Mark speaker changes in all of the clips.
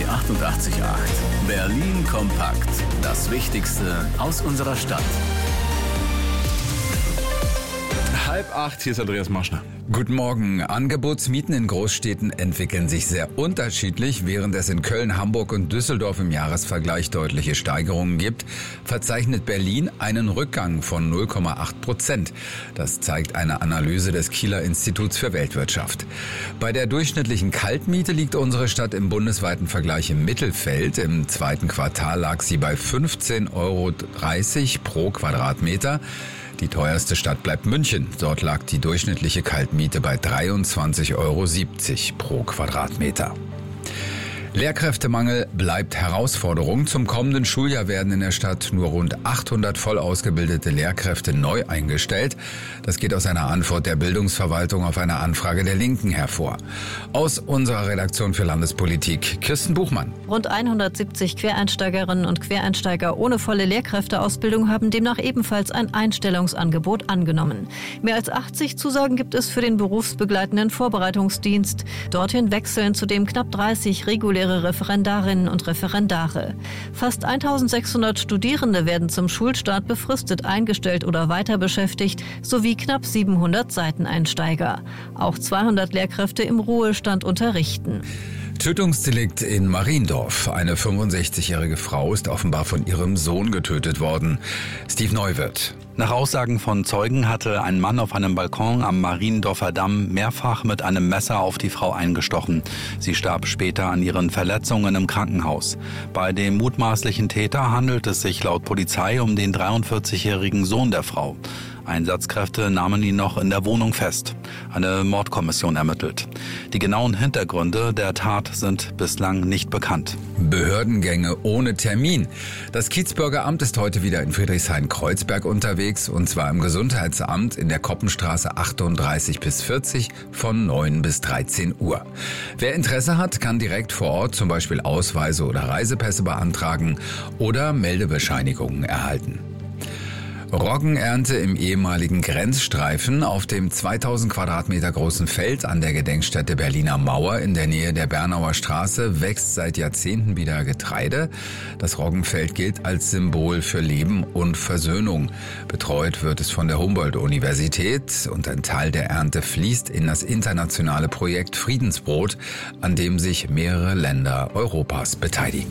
Speaker 1: 88,8. Berlin kompakt. Das Wichtigste aus unserer Stadt.
Speaker 2: 7:30, hier ist Andreas Marschner.
Speaker 3: Guten Morgen. Angebotsmieten in Großstädten entwickeln sich sehr unterschiedlich. Während es in Köln, Hamburg und Düsseldorf im Jahresvergleich deutliche Steigerungen gibt, verzeichnet Berlin einen Rückgang von 0,8%. Das zeigt eine Analyse des Kieler Instituts für Weltwirtschaft. Bei der durchschnittlichen Kaltmiete liegt unsere Stadt im bundesweiten Vergleich im Mittelfeld. Im zweiten Quartal lag sie bei 15,30 € pro Quadratmeter. Die teuerste Stadt bleibt München. Dort lag die durchschnittliche Kaltmiete bei 23,70 € pro Quadratmeter. Lehrkräftemangel bleibt Herausforderung. Zum kommenden Schuljahr werden in der Stadt nur rund 800 voll ausgebildete Lehrkräfte neu eingestellt. Das geht aus einer Antwort der Bildungsverwaltung auf eine Anfrage der Linken hervor. Aus unserer Redaktion für Landespolitik, Kirsten Buchmann.
Speaker 4: Rund 170 Quereinsteigerinnen und Quereinsteiger ohne volle Lehrkräfteausbildung haben demnach ebenfalls ein Einstellungsangebot angenommen. Mehr als 80 Zusagen gibt es für den berufsbegleitenden Vorbereitungsdienst. Dorthin wechseln zudem knapp 30 reguläre Referendarinnen und Referendare. Fast 1600 Studierende werden zum Schulstart befristet eingestellt oder weiter beschäftigt, sowie knapp 700 Seiteneinsteiger. Auch 200 Lehrkräfte im Ruhestand unterrichten.
Speaker 3: Tötungsdelikt in Mariendorf. Eine 65-jährige Frau ist offenbar von ihrem Sohn getötet worden. Steve Neuwirth.
Speaker 5: Nach Aussagen von Zeugen hatte ein Mann auf einem Balkon am Mariendorfer Damm mehrfach mit einem Messer auf die Frau eingestochen. Sie starb später an ihren Verletzungen im Krankenhaus. Bei dem mutmaßlichen Täter handelt es sich laut Polizei um den 43-jährigen Sohn der Frau. Einsatzkräfte nahmen ihn noch in der Wohnung fest. Eine Mordkommission ermittelt. Die genauen Hintergründe der Tat sind bislang nicht bekannt.
Speaker 3: Behördengänge ohne Termin. Das Kiezbürgeramt ist heute wieder in Friedrichshain-Kreuzberg unterwegs, und zwar im Gesundheitsamt in der Koppenstraße 38 bis 40 von 9 bis 13 Uhr. Wer Interesse hat, kann direkt vor Ort zum Beispiel Ausweise oder Reisepässe beantragen oder Meldebescheinigungen erhalten. Roggenernte im ehemaligen Grenzstreifen. Auf dem 2000 Quadratmeter großen Feld an der Gedenkstätte Berliner Mauer in der Nähe der Bernauer Straße wächst seit Jahrzehnten wieder Getreide. Das Roggenfeld gilt als Symbol für Leben und Versöhnung. Betreut wird es von der Humboldt-Universität, und ein Teil der Ernte fließt in das internationale Projekt Friedensbrot, an dem sich mehrere Länder Europas beteiligen.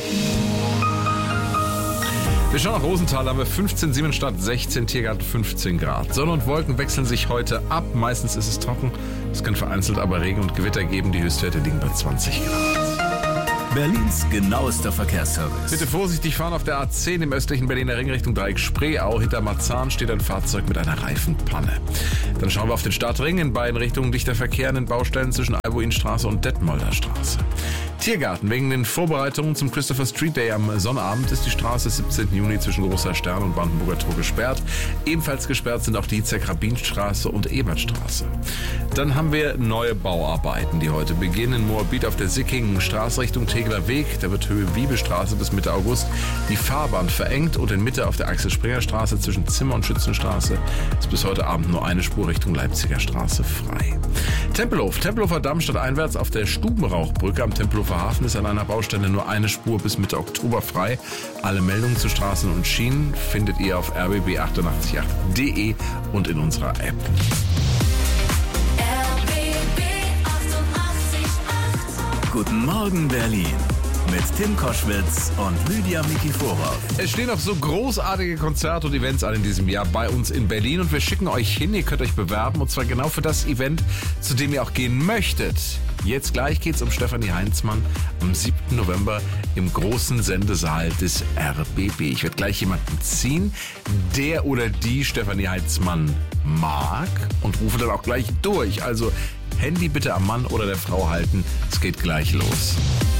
Speaker 2: Wir schauen nach Rosenthal, haben wir 15, Siemensstadt 16, Tiergarten 15 Grad. Sonne und Wolken wechseln sich heute ab. Meistens ist es trocken. Es kann vereinzelt aber Regen und Gewitter geben. Die Höchstwerte liegen bei 20 Grad.
Speaker 1: Berlins genauester Verkehrsservice.
Speaker 2: Bitte vorsichtig fahren auf der A10 im östlichen Berliner Ring Richtung Dreieck Spreeau. Hinter Marzahn steht ein Fahrzeug mit einer Reifenpanne. Dann schauen wir auf den Stadtring in beiden Richtungen. Dichter Verkehr an den Baustellen zwischen Albuinstraße und Detmolder Straße. Tiergarten. Wegen den Vorbereitungen zum Christopher Street Day am Sonnabend ist die Straße 17. Juni zwischen Großer Stern und Brandenburger Tor gesperrt. Ebenfalls gesperrt sind auch die Hitzek-Rabin-Straße und Ebertstraße. Dann haben wir neue Bauarbeiten, die heute beginnen. In Moabit auf der Sickingen-Straße Richtung Tegeler Weg. Da wird Höhe Wiebelstraße bis Mitte August die Fahrbahn verengt, und in Mitte auf der Axel-Springer-Straße zwischen Zimmer- und Schützenstraße ist bis heute Abend nur eine Spur Richtung Leipziger Straße frei. Tempelhofer Damm stadteinwärts auf der Stubenrauchbrücke am Tempelhofer Hafen ist an einer Baustelle nur eine Spur bis Mitte Oktober frei. Alle Meldungen zu Straßen und Schienen findet ihr auf rbb888.de und in unserer App.
Speaker 1: RBB 88,8. Guten Morgen Berlin. Mit Tim Koschwitz und Lydia Mikiforov.
Speaker 2: Es stehen noch so großartige Konzerte und Events an in diesem Jahr bei uns in Berlin, und wir schicken euch hin. Ihr könnt euch bewerben, und zwar genau für das Event, zu dem ihr auch gehen möchtet. Jetzt gleich geht's um Stefanie Heinzmann am 7. November im großen Sendesaal des RBB. Ich werde gleich jemanden ziehen, der oder die Stefanie Heinzmann mag, und rufe dann auch gleich durch. Also Handy bitte am Mann oder der Frau halten. Es geht gleich los.